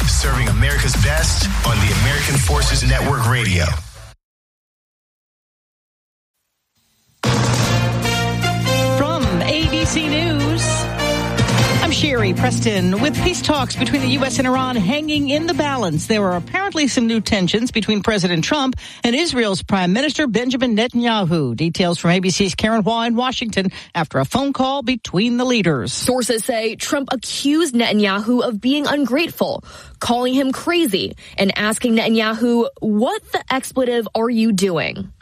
serving America's best on the American Forces Network Radio. From ABC News, I'm Sherry Preston. With peace talks between the U.S. and Iran hanging in the balance, there are apparently some new tensions between President Trump and Israel's Prime Minister Benjamin Netanyahu. Details from ABC's Karen Hua in Washington after a phone call between the leaders. Sources say Trump accused Netanyahu of being ungrateful, calling him crazy, and asking Netanyahu, "What the expletive are you doing?"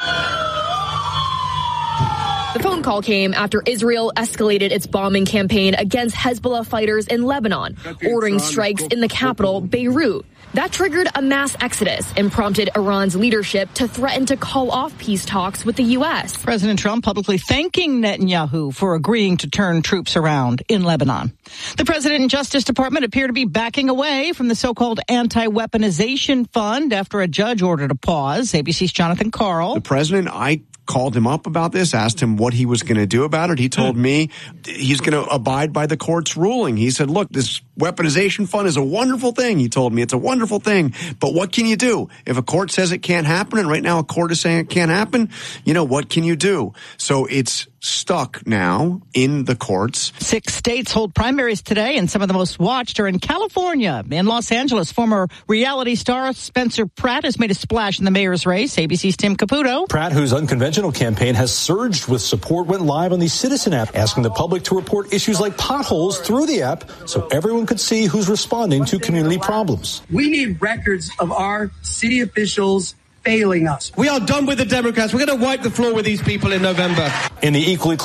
The phone call came after Israel escalated its bombing campaign against Hezbollah fighters in Lebanon, ordering strikes in the capital, Beirut. That triggered a mass exodus and prompted Iran's leadership to threaten to call off peace talks with the U.S. President Trump publicly thanking Netanyahu for agreeing to turn troops around in Lebanon. The President and Justice Department appear to be backing away from the so-called anti-weaponization fund after a judge ordered a pause. ABC's Jonathan Karl. The president, I called him up about this, asked him what he was going to do about it. He told me he's going to abide by the court's ruling. He said, look, this weaponization fund is a wonderful thing. He told me it's a wonderful thing. But what can you do? If a court says it can't happen, and right now a court is saying it can't happen, what can you do? So it's stuck now in the courts. 6 states hold primaries today, and some of the most watched are in California. In Los Angeles, former reality star Spencer Pratt has made a splash in the mayor's race. ABC's Tim Caputo. Pratt, whose unconventional campaign has surged with support, went live on the Citizen app, asking the public to report issues like potholes through the app so everyone could see who's responding to community problems. We need records of our city officials failing us. We are done with the Democrats. We're going to wipe the floor with these people in November. In the equally close